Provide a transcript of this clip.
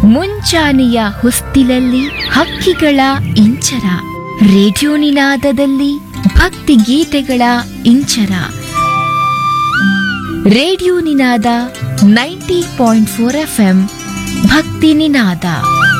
ಮುಂಚಾನೆಯ ಹೊಸ್ತಿಲಲ್ಲಿ ಹಕ್ಕಿಗಳ ಇಂಚರ, ರೇಡಿಯೋ ನಿನಾದದಲ್ಲಿ ಭಕ್ತಿಗೀತೆಗಳ ಇಂಚರ. ರೇಡಿಯೋ ನಿನಾದ 90.4 FM ಭಕ್ತಿ ನಿನಾದ.